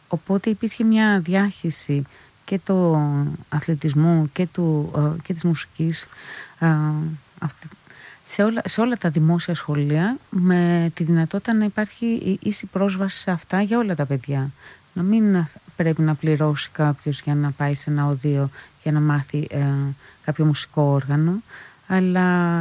Οπότε υπήρχε μια διάχυση και του αθλητισμού και της μουσικής σε όλα τα δημόσια σχολεία, με τη δυνατότητα να υπάρχει ίση πρόσβαση σε αυτά για όλα τα παιδιά. Να μην πρέπει να πληρώσει κάποιος για να πάει σε ένα οδείο για να μάθει κάποιο μουσικό όργανο, αλλά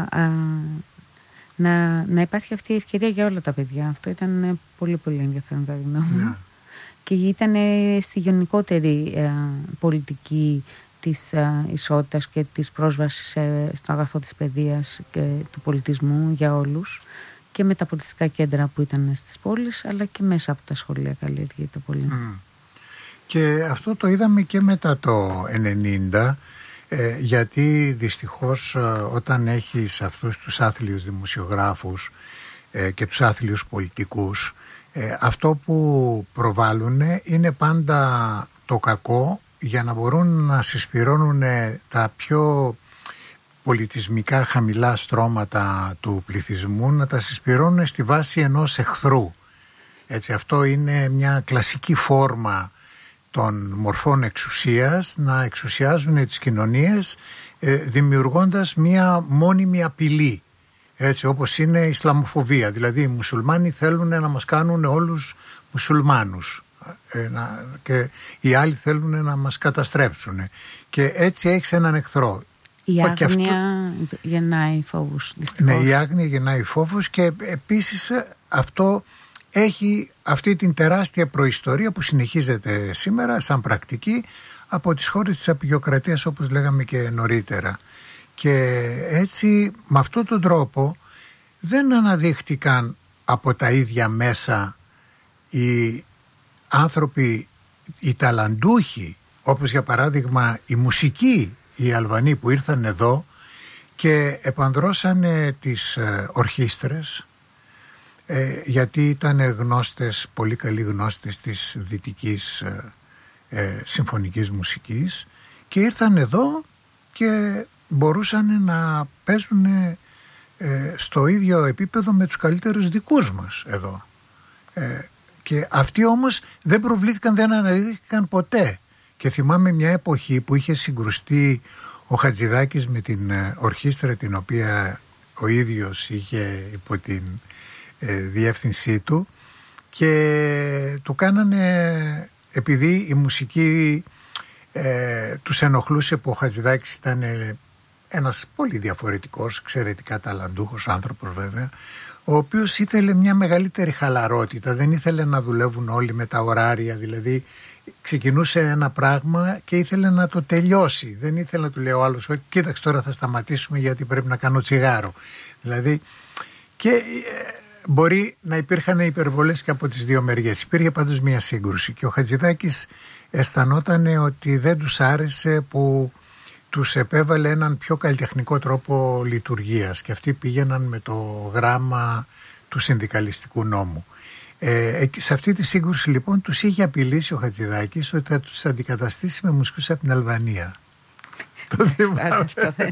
να υπάρχει αυτή η ευκαιρία για όλα τα παιδιά. Αυτό ήταν πολύ πολύ ενδιαφέρον κατά τη γνώμη μου. Και ήταν στη γενικότερη πολιτική της ισότητας και της πρόσβασης στο αγαθό της παιδείας και του πολιτισμού για όλους, και με τα πολιτιστικά κέντρα που ήταν στις πόλεις, αλλά και μέσα από τα σχολεία καλλιεργείται πολύ. Και αυτό το είδαμε και μετά το 90, γιατί δυστυχώς όταν έχεις αυτούς τους άθλιους δημοσιογράφους και τους άθλιους πολιτικούς, αυτό που προβάλλουν είναι πάντα το κακό, για να μπορούν να συσπυρώνουν τα πιο πολιτισμικά χαμηλά στρώματα του πληθυσμού, να τα συσπυρώνουν στη βάση ενός εχθρού. Έτσι, αυτό είναι μια κλασική φόρμα των μορφών εξουσίας, να εξουσιάζουν τις κοινωνίες δημιουργώντας μια μόνιμη απειλή, έτσι, όπως είναι η Ισλαμοφοβία. Δηλαδή οι μουσουλμάνοι θέλουν να μας κάνουν όλους μουσουλμάνους και οι άλλοι θέλουν να μας καταστρέψουν, και έτσι έχεις έναν εχθρό. Η άγνοια γεννάει φόβους, δυστυχώς. Ναι, η άγνοια γεννάει φόβους, και επίσης αυτό έχει αυτή την τεράστια προϊστορία που συνεχίζεται σήμερα σαν πρακτική από τις χώρες της απεικιοκρατίας, όπως λέγαμε και νωρίτερα. Και έτσι με αυτόν τον τρόπο δεν αναδείχτηκαν από τα ίδια μέσα οι άνθρωποι, οι ταλαντούχοι, όπως για παράδειγμα οι μουσικοί, οι Αλβανοί που ήρθαν εδώ και επανδρώσανε τις ορχήστρες, γιατί ήταν γνώστες, πολύ καλοί γνώστες της δυτικής συμφωνικής μουσικής, και ήρθαν εδώ και μπορούσαν να παίζουν στο ίδιο επίπεδο με τους καλύτερους δικούς μας εδώ. Και αυτοί όμως δεν προβλήθηκαν, δεν αναδείχθηκαν ποτέ. Και θυμάμαι μια εποχή που είχε συγκρουστεί ο Χατζηδάκης με την ορχήστρα, την οποία ο ίδιος είχε υπό την διεύθυνσή του, και του κάνανε, επειδή η μουσική τους ενοχλούσε, που ο Χατζηδάκης ήταν ένας πολύ διαφορετικός, εξαιρετικά ταλαντούχος άνθρωπος βέβαια, ο οποίος ήθελε μια μεγαλύτερη χαλαρότητα, δεν ήθελε να δουλεύουν όλοι με τα ωράρια, δηλαδή ξεκινούσε ένα πράγμα και ήθελε να το τελειώσει, δεν ήθελε να του λέει ο άλλος, κοίταξε τώρα θα σταματήσουμε γιατί πρέπει να κάνω τσιγάρο, δηλαδή, και μπορεί να υπήρχαν υπερβολές και από τις δύο μεριές. Υπήρχε πάντως μια σύγκρουση και ο Χατζηδάκης αισθανόταν ότι δεν τους άρεσε που τους επέβαλε έναν πιο καλλιτεχνικό τρόπο λειτουργίας, και αυτοί πήγαιναν με το γράμμα του συνδικαλιστικού νόμου. Σε αυτή τη σύγκρουση λοιπόν τους είχε απειλήσει ο Χατζηδάκης ότι θα τους αντικαταστήσει με μουσικούς από την Αλβανία. Το θυμάμαι.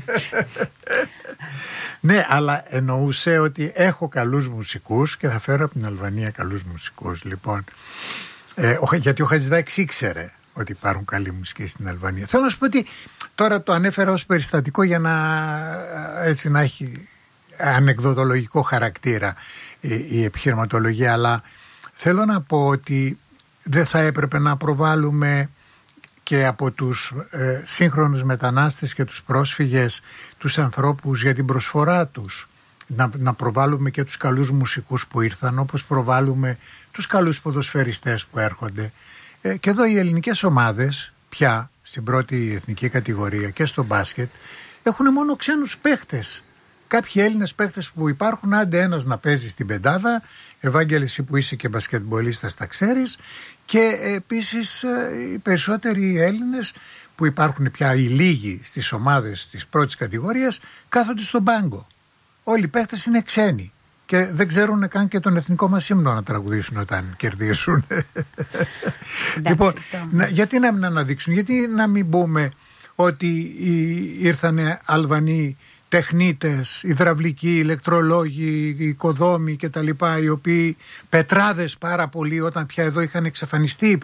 Ναι, αλλά εννοούσε ότι έχω καλούς μουσικούς και θα φέρω από την Αλβανία καλούς μουσικούς. Λοιπόν, γιατί ο Χατζηδάκης ήξερε ότι υπάρχουν καλοί μουσικοί στην Αλβανία. Θέλω να σου πω ότι τώρα το ανέφερα ως περιστατικό για να, έτσι, να έχει ανεκδοτολογικό χαρακτήρα η επιχειρηματολογία, αλλά θέλω να πω ότι δεν θα έπρεπε να προβάλλουμε και από τους σύγχρονους μετανάστες και τους πρόσφυγες τους ανθρώπους για την προσφορά τους, να προβάλλουμε και τους καλούς μουσικούς που ήρθαν, όπως προβάλλουμε τους καλούς ποδοσφαιριστές που έρχονται. Και εδώ οι ελληνικές ομάδες πια στην πρώτη εθνική κατηγορία και στο μπάσκετ έχουν μόνο ξένους παίχτες. Κάποιοι Έλληνες παίχτες που υπάρχουν, άντε ένας να παίζει στην πεντάδα, Ευάγγελης που είσαι και μπασκετμπολίστας τα ξέρεις, και επίσης οι περισσότεροι Έλληνες που υπάρχουν πια, οι λίγοι στις ομάδες της πρώτης κατηγορίας, κάθονται στον πάγκο. Όλοι οι παίχτες είναι ξένοι και δεν ξέρουν καν και τον εθνικό μας ύμνο να τραγουδήσουν όταν κερδίσουν. Λοιπόν, γιατί να μην αναδείξουν, γιατί να μην πούμε ότι ήρθανε Αλβανοί τεχνίτες, υδραυλικοί, ηλεκτρολόγοι, οικοδόμοι και τα λοιπά, οι οποίοι πετράδες πάρα πολύ, όταν πια εδώ είχαν εξαφανιστεί